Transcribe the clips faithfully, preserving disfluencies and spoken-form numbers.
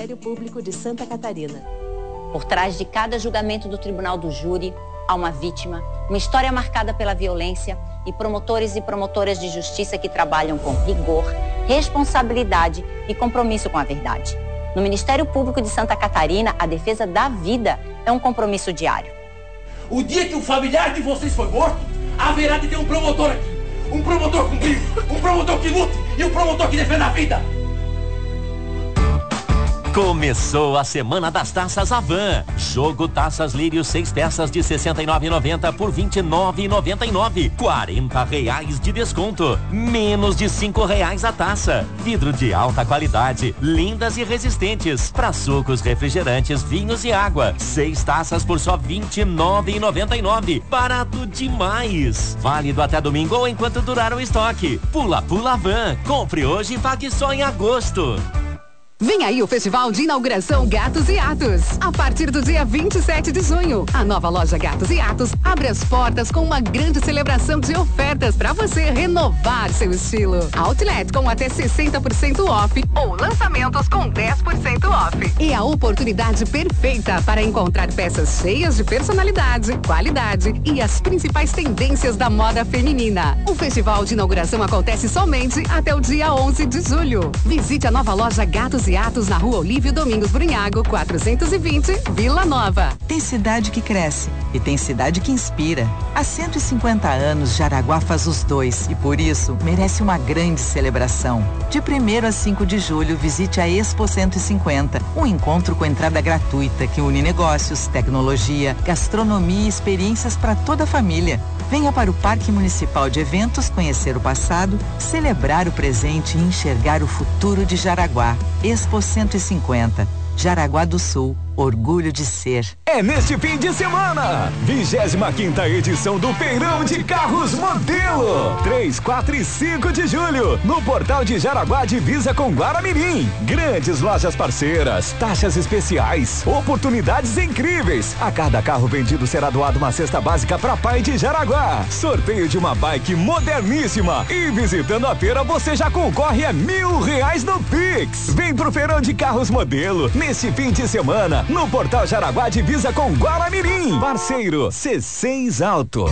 Ministério Público de Santa Catarina. Por trás de cada julgamento do Tribunal do Júri, há uma vítima, uma história marcada pela violência e promotores e promotoras de justiça que trabalham com rigor, responsabilidade e compromisso com a verdade. No Ministério Público de Santa Catarina, a defesa da vida é um compromisso diário. O dia que um familiar de vocês foi morto, haverá de ter um promotor aqui. Um promotor com brilho, um promotor que lute e um promotor que defenda a vida. Começou a Semana das Taças Avan. Jogo Taças Lírio, seis peças de sessenta e nove reais e noventa centavos por vinte e nove reais e noventa e nove centavos. quarenta reais de desconto. Menos de cinco reais a taça. Vidro de alta qualidade, lindas e resistentes. Para sucos, refrigerantes, vinhos e água. Seis taças por só vinte e nove reais e noventa e nove centavos. Barato demais. Válido até domingo ou enquanto durar o estoque. Pula Pula Avan. Compre hoje e pague só em agosto. Vem aí o Festival de Inauguração Gatos e Atos. A partir do dia vinte e sete de junho, a nova loja Gatos e Atos abre as portas com uma grande celebração de ofertas para você renovar seu estilo. Outlet com até sessenta por cento off ou lançamentos com dez por cento off. E a oportunidade perfeita para encontrar peças cheias de personalidade, qualidade e as principais tendências da moda feminina. O Festival de Inauguração acontece somente até o dia onze de julho. Visite a nova loja Gatos e Atos na Rua Olívio Domingos Brunhago, quatrocentos e vinte, Vila Nova. Tem cidade que cresce e tem cidade que inspira. Há cento e cinquenta anos, Jaraguá faz os dois e por isso merece uma grande celebração. De primeiro a cinco de julho, visite a Expo cento e cinquenta, um encontro com entrada gratuita que une negócios, tecnologia, gastronomia e experiências para toda a família. Venha para o Parque Municipal de Eventos conhecer o passado, celebrar o presente e enxergar o futuro de Jaraguá. Expo cento e cinquenta, Jaraguá do Sul, orgulho de ser. É neste fim de semana, vigésima quinta edição do Feirão de Carros Modelo. três, quatro e cinco de julho, no portal de Jaraguá, divisa com Guaramirim. Grandes lojas parceiras, taxas especiais, oportunidades incríveis. A cada carro vendido será doado uma cesta básica para pai de Jaraguá. Sorteio de uma bike moderníssima. E visitando a feira, você já concorre a mil reais no Pix. Vem pro Feirão de Carros Modelo, neste fim de semana, no portal Jaraguá, divisa com Guaramirim. Parceiro C seis Alto.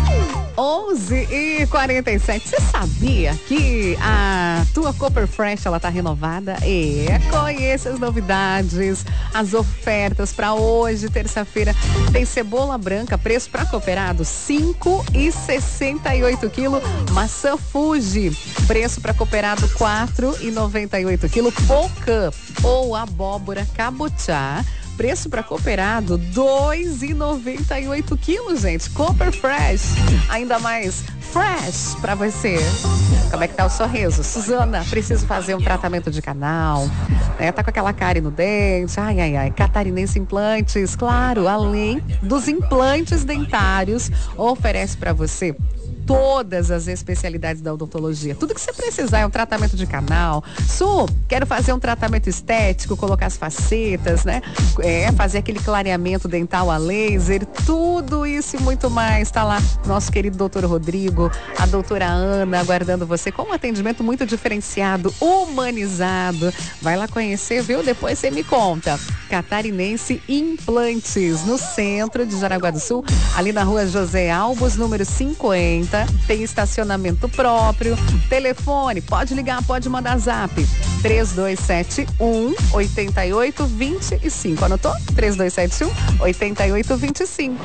onze e quarenta e sete. Você sabia que a tua Cooper Fresh ela tá renovada? É, conheça as novidades, as ofertas para hoje, terça-feira. Tem cebola branca, preço para cooperado cinco e sessenta e oito quilo. Maçã Fuji, preço para cooperado quatro e noventa e oito quilo. Pocã ou abóbora cabotiá, preço para cooperado dois e noventa e oito quilos, gente. Cooper Fresh, ainda mais fresh para você. Como é que tá o sorriso? Suzana, preciso fazer um tratamento de canal, né? Tá com aquela cárie no dente, ai, ai, ai. Catarinense Implantes, claro, além dos implantes dentários, oferece para você todas as especialidades da odontologia. Tudo que você precisar é um tratamento de canal. Su, quero fazer um tratamento estético, colocar as facetas, né? É, fazer aquele clareamento dental a laser, tudo isso e muito mais. Tá lá nosso querido doutor Rodrigo, a doutora Ana, aguardando você com um atendimento muito diferenciado, humanizado. Vai lá conhecer, viu? Depois você me conta. Catarinense Implantes, no centro de Jaraguá do Sul, ali na rua José Albos, número cinquenta. Tem estacionamento próprio. Telefone, pode ligar, pode mandar zap. três dois sete um, oito oito dois cinco. Anotou? três dois sete um, oito oito dois cinco.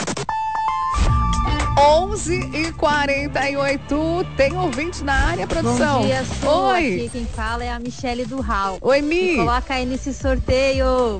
onze e quarenta e oito. Tem ouvinte na área, produção? Bom dia, Su. Oi. Aqui quem fala é a Michele do Raul. Oi, Mi. Me coloca aí nesse sorteio.